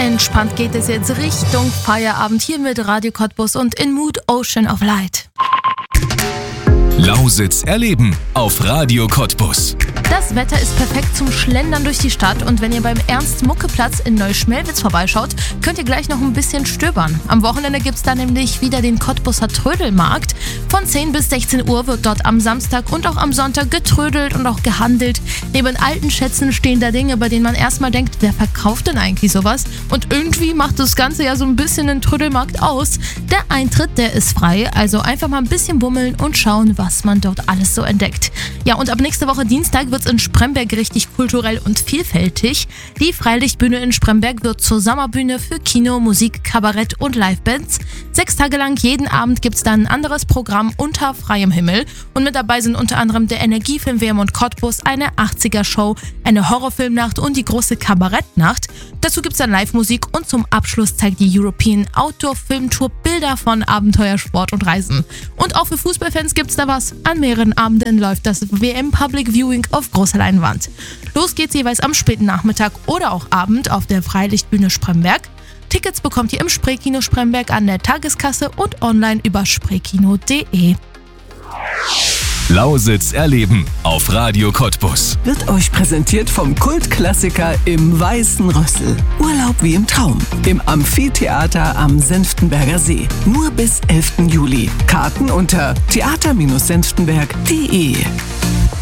entspannt geht es jetzt Richtung Feierabend hier mit Radio Cottbus und in Mood Ocean of Light. Lausitz erleben auf Radio Cottbus. Das Wetter ist perfekt zum Schlendern durch die Stadt und wenn ihr beim Ernst-Mucke-Platz in Neuschmelwitz vorbeischaut, könnt ihr gleich noch ein bisschen stöbern. Am Wochenende gibt's da nämlich wieder den Cottbuser Trödelmarkt. Von 10 bis 16 Uhr wird dort am Samstag und auch am Sonntag getrödelt und auch gehandelt. Neben alten Schätzen stehen da Dinge, bei denen man erstmal denkt, wer verkauft denn eigentlich sowas? Und irgendwie macht das Ganze ja so ein bisschen den Trödelmarkt aus. Der Eintritt, der ist frei, also einfach mal ein bisschen bummeln und schauen, was man dort alles so entdeckt. Ja, und ab nächste Woche Dienstag wird's in Spremberg richtig kulturell und vielfältig. Die Freilichtbühne in Spremberg wird zur Sommerbühne für Kino, Musik, Kabarett und Livebands. 6 Tage lang jeden Abend gibt's dann ein anderes Programm unter freiem Himmel. Und mit dabei sind unter anderem der Energiefilm Wehrmont Cottbus, eine 80er-Show, eine Horrorfilmnacht und die große Kabarettnacht. Dazu gibt's dann Live-Musik und zum Abschluss zeigt die European Outdoor Film Tour Bilder von Abenteuer, Sport und Reisen. Und auch für Fußballfans gibt's da was. An mehreren Abenden läuft das WM Public Viewing auf großer Leinwand. Los geht's jeweils am späten Nachmittag oder auch Abend auf der Freilichtbühne Spremberg. Tickets bekommt ihr im Spreekino Spremberg an der Tageskasse und online über spreekino.de. Lausitz erleben auf Radio Cottbus. Wird euch präsentiert vom Kultklassiker im Weißen Rössel. Urlaub wie im Traum. Im Amphitheater am Senftenberger See. Nur bis 11. Juli. Karten unter theater-senftenberg.de.